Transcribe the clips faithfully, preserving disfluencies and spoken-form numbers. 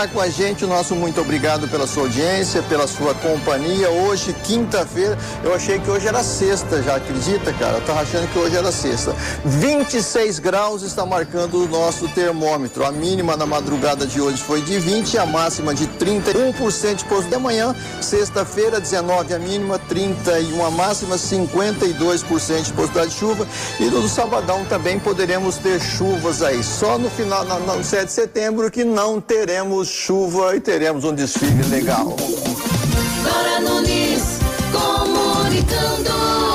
Com a gente, o nosso muito obrigado pela sua audiência, pela sua companhia. Hoje, quinta-feira, eu achei que hoje era sexta, já acredita, cara? Eu tava achando que hoje era sexta. vinte e seis graus está marcando o nosso termômetro. A mínima na madrugada de hoje foi de vinte, a máxima de trinta e um por cento de posto de manhã. Sexta-feira, dezenove a mínima, trinta e um a máxima, cinquenta e dois por cento de possibilidade de chuva. E no sabadão também poderemos ter chuvas aí. Só no final, no, no sete de setembro, que não teremos chuva e teremos um desfile legal. Dora Nunes comunicando.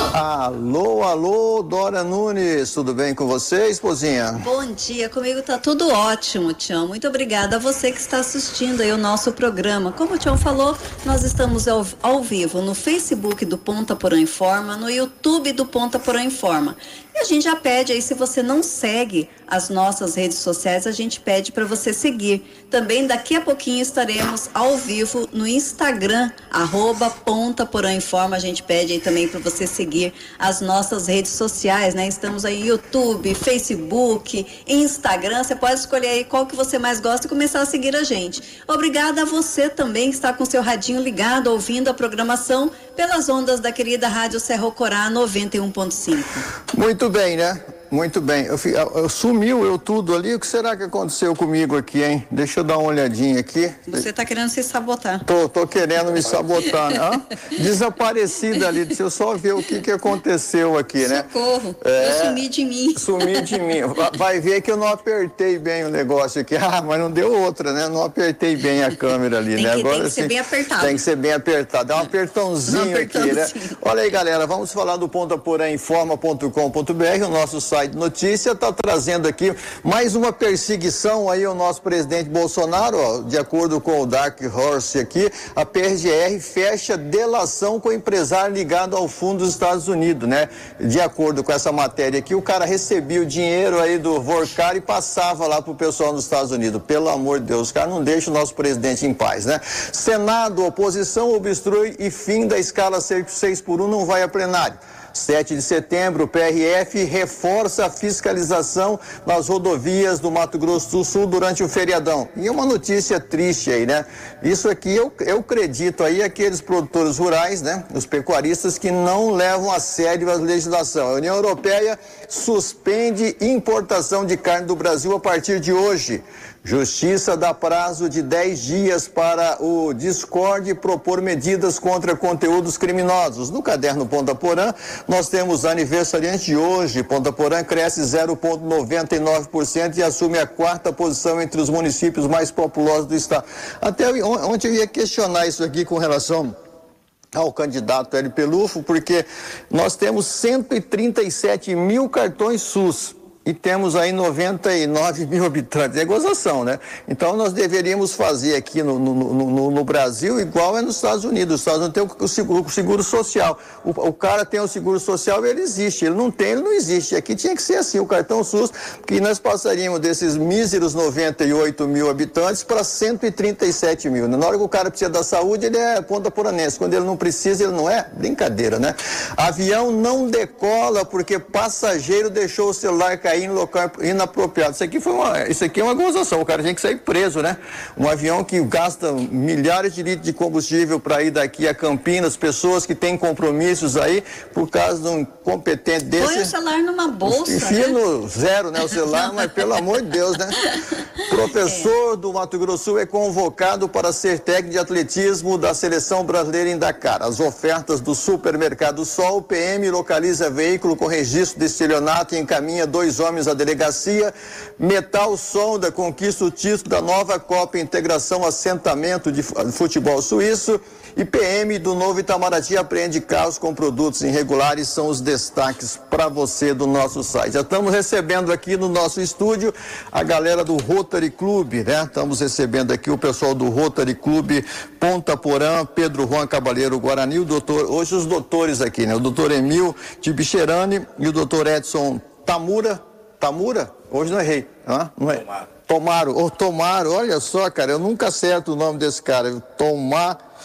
Alô, alô, Dora Nunes, tudo bem com você, esposinha? Bom dia, comigo tá tudo ótimo, Tião. Muito obrigada a você que está assistindo aí o nosso programa. Como o Tião falou, nós estamos ao, ao vivo no Facebook do Ponta Porã Informa, no YouTube do Ponta Porã Informa. E a gente já pede aí, se você não segue as nossas redes sociais, a gente pede para você seguir. Também daqui a pouquinho estaremos ao vivo no Instagram, arroba Ponta Porã Informa. A gente pede aí também para você seguir as nossas redes sociais, né? Estamos aí no YouTube, Facebook, Instagram. Você pode escolher aí qual que você mais gosta e começar a seguir a gente. Obrigada a você também que está com seu radinho ligado, ouvindo a programação pelas ondas da querida Rádio Cerro Corá noventa e um ponto cinco. Muito bem, né? Muito bem. Eu, eu, eu, sumiu eu tudo ali. O que será que aconteceu comigo aqui, hein? Deixa eu dar uma olhadinha aqui. Você tá querendo se sabotar. Tô, tô querendo me sabotar, né? Desaparecida ali. Deixa eu só ver o que que aconteceu aqui, né? Socorro. É, eu sumi de mim. Sumi de mim. Vai ver que eu não apertei bem o negócio aqui. Ah, mas não deu outra, né? Não apertei bem a câmera ali, tem né? Que, Agora, tem que assim, ser bem apertado. Tem que ser bem apertado. Dá um apertãozinho, um apertãozinho aqui, né? Olha aí, galera. Vamos falar do ponta porã informa ponto com ponto br, o nosso site de notícia está trazendo aqui mais uma perseguição aí ao nosso presidente Bolsonaro, ó, de acordo com o Dark Horse aqui, a P R G R fecha delação com o empresário ligado ao fundo dos Estados Unidos, né? De acordo com essa matéria aqui, o cara recebia o dinheiro aí do Vorcar e passava lá pro pessoal nos Estados Unidos. Pelo amor de Deus, os caras não deixam o nosso presidente em paz, né? Senado, oposição obstrui e fim da escala seis por um não vai a plenário. sete de setembro, o P R F reforça a fiscalização nas rodovias do Mato Grosso do Sul durante o feriadão. E uma notícia triste aí, né? Isso aqui eu, eu acredito aí aqueles produtores rurais, né? Os pecuaristas que não levam a sério a legislação. A União Europeia suspende importação de carne do Brasil a partir de hoje. Justiça dá prazo de dez dias para o Discord propor medidas contra conteúdos criminosos. No caderno Ponta Porã, nós temos aniversariante de hoje. Ponta Porã cresce zero vírgula noventa e nove por cento e assume a quarta posição entre os municípios mais populosos do estado. Até ontem eu ia questionar isso aqui com relação ao candidato Hélio Pelufo, porque nós temos cento e trinta e sete mil cartões SUS. E temos aí noventa e nove mil habitantes. É gozação, né? Então nós deveríamos fazer aqui no, no, no, no Brasil igual é nos Estados Unidos. Os Estados Unidos tem o seguro, o seguro social. O, o cara tem o seguro social e ele existe. Ele não tem, ele não existe. Aqui tinha que ser assim, o cartão SUS, que nós passaríamos desses míseros noventa e oito mil habitantes para cento e trinta e sete mil. Na hora que o cara precisa da saúde, ele é ponta poranense. Quando ele não precisa, ele não é. Brincadeira, né? Avião não decola porque passageiro deixou o celular cair em local inapropriado. Isso aqui foi uma, isso aqui é uma gozação. O cara tem que sair preso, né? Um avião que gasta milhares de litros de combustível para ir daqui a Campinas, pessoas que têm compromissos aí, por causa de um incompetente desse. Põe o celular numa bolsa. Enfia né? no zero, né? O celular, mas pelo amor de Deus, né? Professor é. do Mato Grosso do Sul é convocado para ser técnico de atletismo da seleção brasileira em Dakar. As ofertas do supermercado Sol, P M localiza veículo com registro de estelionato e encaminha dois homens à delegacia. Metal Sonda conquista o título da nova Copa Integração Assentamento de Futebol Suíço. E P M do Novo Itamaraty apreende carros com produtos irregulares. São os destaques para você do nosso site. Já estamos recebendo aqui no nosso estúdio a galera do Rotary Club, né? Estamos recebendo aqui o pessoal do Rotary Club Ponta Porã, Pedro Juan Cabaleiro Guarani, o doutor, hoje os doutores aqui, né? O doutor Emil Tibicherani e o doutor Edson Tamura, Tamura? Hoje não errei, ah, não é? Tomaro, ou oh, Tomaro, olha só, cara, eu nunca acerto o nome desse cara, Tomar.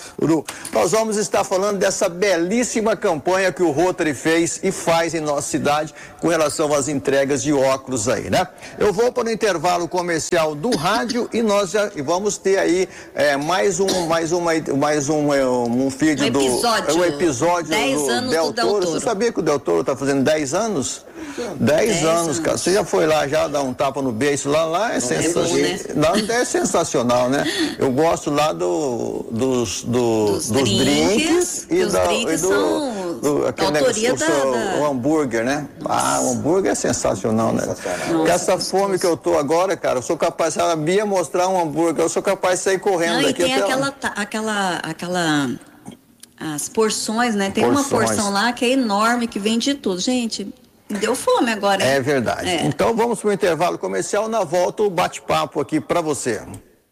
Nós vamos estar falando dessa belíssima campanha que o Rotary fez e faz em nossa cidade com relação às entregas de óculos aí, né? Eu vou para o intervalo comercial do rádio e nós já vamos ter aí é, mais um, mais uma, mais um, um, um vídeo um episódio, do um episódio dez do anos Del do Del Toro. Toro. Você sabia que o Del Toro está fazendo dez anos? dez anos, cara. Você já foi lá já dar um tapa no beijo lá? Lá é sensacional. É, bom, né? Lá é sensacional, né? Eu gosto lá do, dos, do, dos, dos drinks, drinks e, os da, drinks e do, são do aquele autoria negócio, da, o, da... o hambúrguer, né? Ah, o hambúrguer é sensacional, né? Com essa fome que eu tô agora, cara, eu sou capaz, se a Bia mostrar um hambúrguer, eu sou capaz de sair correndo Não, daqui e tem até aquela, lá. aquela, aquela, as porções, né? Tem Porções. uma porção lá que é enorme, que vende tudo. Gente, me deu fome agora, hein? É verdade. É. Então vamos para o intervalo comercial, na volta o bate-papo aqui para você.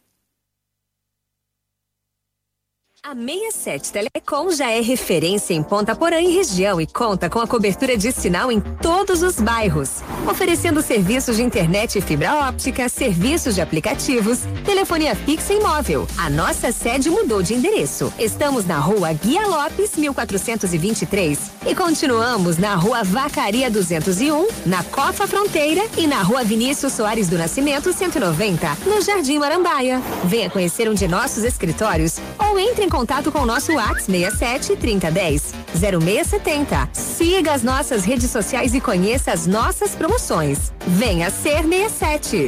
A sessenta e sete Telecom já é referência em Ponta Porã e região e conta com a cobertura de sinal em todos os bairros, oferecendo serviços de internet e fibra óptica, serviços de aplicativos, telefonia fixa e móvel. A nossa sede mudou de endereço. Estamos na Rua Guia Lopes, mil quatrocentos e vinte e três e continuamos na Rua Vacaria duzentos e um, na Cofa Fronteira e na Rua Vinícius Soares do Nascimento cento e noventa, no Jardim Marambaia. Venha conhecer um de nossos escritórios ou entre em contato com o nosso WhatsApp seis sete, trinta, dez, zero seis setenta. Siga as nossas redes sociais e conheça as nossas promoções. Venha ser sessenta e sete.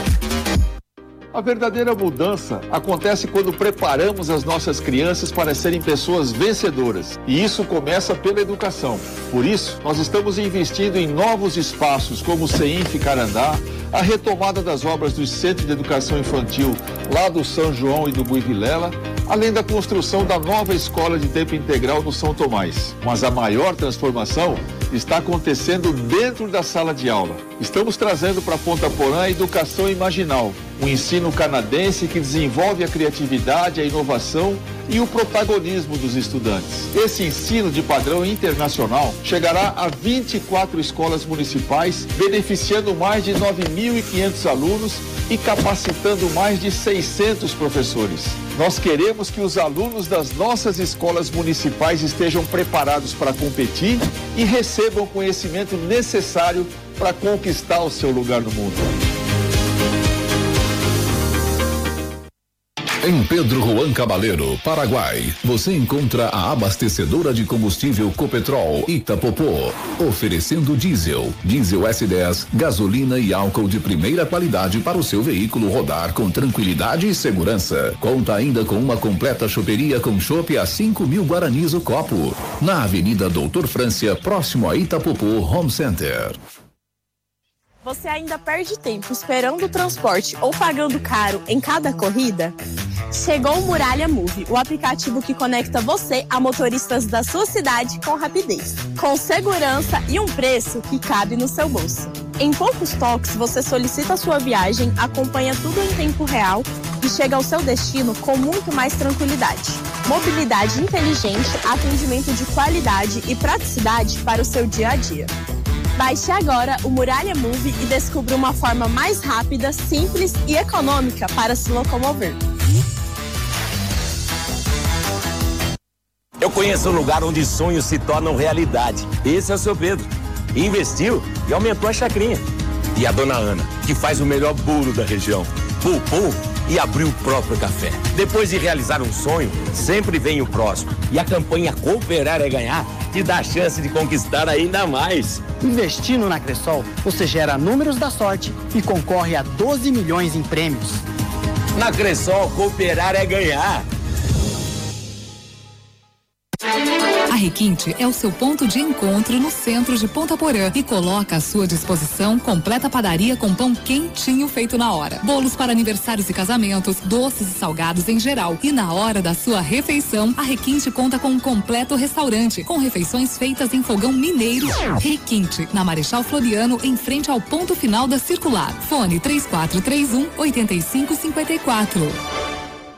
A verdadeira mudança acontece quando preparamos as nossas crianças para serem pessoas vencedoras. E isso começa pela educação. Por isso, nós estamos investindo em novos espaços como o CEINF Carandá, a retomada das obras do Centro de Educação Infantil lá do São João e do Buivilela, além da construção da nova escola de tempo integral no São Tomás. Mas a maior transformação está acontecendo dentro da sala de aula. Estamos trazendo para Ponta Porã a educação imaginal, um ensino canadense que desenvolve a criatividade, a inovação e o protagonismo dos estudantes. Esse ensino de padrão internacional chegará a vinte e quatro escolas municipais, beneficiando mais de nove mil e quinhentos alunos e capacitando mais de seiscentos professores. Nós queremos que os alunos das nossas escolas municipais estejam preparados para competir e recebam o conhecimento necessário para conquistar o seu lugar no mundo. Em Pedro Juan Cabaleiro, Paraguai, você encontra a abastecedora de combustível Copetrol Itapopô, oferecendo diesel, diesel S dez, gasolina e álcool de primeira qualidade para o seu veículo rodar com tranquilidade e segurança. Conta ainda com uma completa choperia com chopp a cinco mil guaranis o copo, na Avenida Doutor Frância, próximo a Itapopô Home Center. Você ainda perde tempo esperando o transporte ou pagando caro em cada corrida? Chegou o Muralha Move, o aplicativo que conecta você a motoristas da sua cidade com rapidez, com segurança e um preço que cabe no seu bolso. Em poucos toques, você solicita a sua viagem, acompanha tudo em tempo real e chega ao seu destino com muito mais tranquilidade. Mobilidade inteligente, atendimento de qualidade e praticidade para o seu dia a dia. Baixe agora o Muralha Move e descubra uma forma mais rápida, simples e econômica para se locomover. Eu conheço um lugar onde sonhos se tornam realidade. Esse é o seu Pedro. Investiu e aumentou a chacrinha. E a dona Ana, que faz o melhor bolo da região. Poupou e abriu o próprio café. Depois de realizar um sonho, sempre vem o próximo. E a campanha Cooperar é Ganhar te dá a chance de conquistar ainda mais. Investindo na Cressol, você gera números da sorte e concorre a doze milhões em prêmios. Na Cressol, Cooperar é Ganhar. A Requinte é o seu ponto de encontro no centro de Ponta Porã e coloca à sua disposição completa padaria com pão quentinho feito na hora. Bolos para aniversários e casamentos, doces e salgados em geral. E na hora da sua refeição, a Requinte conta com um completo restaurante, com refeições feitas em fogão mineiro. Requinte, na Marechal Floriano, em frente ao ponto final da circular. Fone três quatro três um, oito cinco cinco quatro.